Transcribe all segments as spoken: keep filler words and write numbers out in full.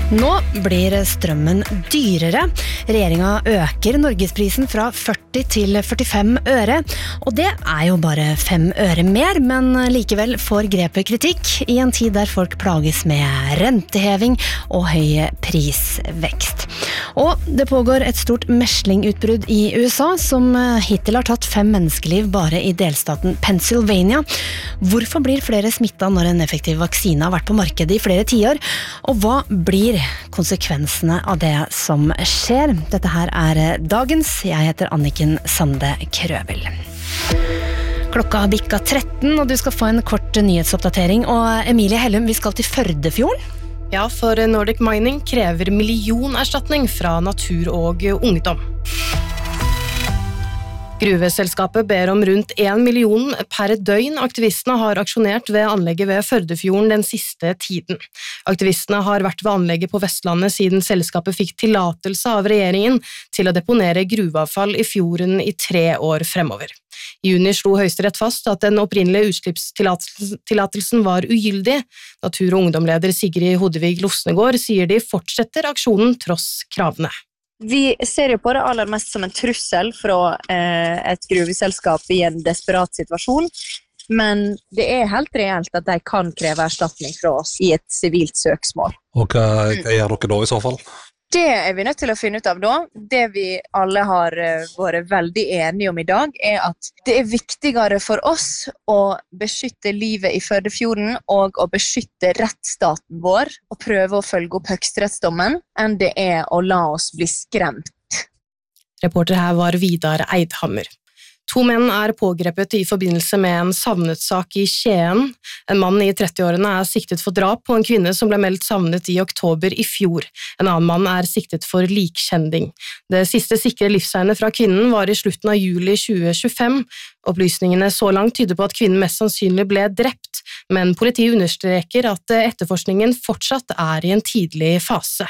Nå blir strømmen dyrere. Regjeringen øker Norgesprisen fra førti til førtifem øre, og det er jo bare fem øre mer, men likevel får grepet kritikk i en tid der folk plages med renteheving og høy prisvekst. Og det pågår et stort meslingutbrudd i U S A, som hittil har tatt fem menneskeliv bare i delstaten Pennsylvania. Hvorfor blir flere smittet når en effektiv vaksine har vært på markedet i flere tiår? Og hva blir konsekvensene av det som skjer? Dette her er dagens. Jeg heter Anniken Sande Krøvel. Klokka har bikket tretten, og du skal få en kort nyhetsoppdatering. Og Emilie Hellum, vi skal til Førdefjorden. Ja, for Nordic Mining krever millionerstatning fra natur og ungdom. Gruveselskapet ber om rundt en million per døgn. Aktivistene har aksjonert ved anlegget ved Førdefjorden den siste tiden. Aktivistene har vært ved anlegget på Vestlandet siden selskapet fikk tillatelse av regjeringen til å deponere gruveavfall i fjorden i tre år fremover. I juni slo Høyesterett fast at den opprinnelige utslippstillatelsen var ugyldig. Natur- og ungdomleder Sigrid Hodevig Losnegård sier de fortsetter aksjonen tross kravene. Vi ser jo på det aller mest som en trussel fra eh, et gruveselskap i en desperat situasjon, men det er helt reelt at de kan kreve erstatning fra oss i et sivilt søksmål. Og hva, hva gjør dere da i så fall? Det er vi nødt til å finne ut av da. Det vi alle har vært veldig enige om i dag er at det er viktigere for oss å beskytte livet i Førdefjorden og å beskytte rettsstaten vår og prøve å følge opp høyesterettsdommen enn det er å la oss bli skremt. Reporter her var Vidar Eidhammer. To menn er pågrepet i forbindelse med en savnet sak i Skien. En mann i trettiårene er siktet for drap på en kvinne som ble meldt savnet i oktober i fjor. En annen mann er siktet for likkjending. Det siste sikre livstegnet fra kvinnen var i slutten av juli tjue tjuefem. Opplysningene så langt tyder på at kvinnen mest sannsynlig ble drept, men politiet understreker at etterforskningen fortsatt er i en tidlig fase.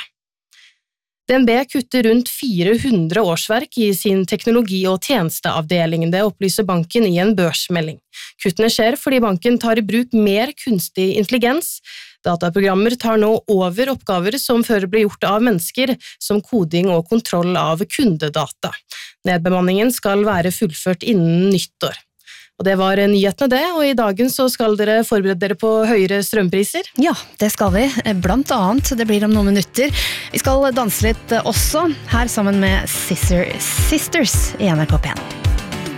D N B kutter rundt fire hundre årsverk i sin teknologi- og tjenesteavdeling, det opplyser banken i en børsmelding. Kuttene skjer fordi banken tar i bruk mer kunstig intelligens. Dataprogrammer tar nå over oppgaver som før ble gjort av mennesker, som koding og kontroll av kundedata. Nedbemanningen skal være fullført innen nyttår. Og det var nyhetene det, og i dagen så skal dere forberede dere på høyere strømpriser. Ja, det skal vi. Blant annet, det blir om noen minutter. Vi skal danse litt også, her sammen med Sister Sisters i N R K P en.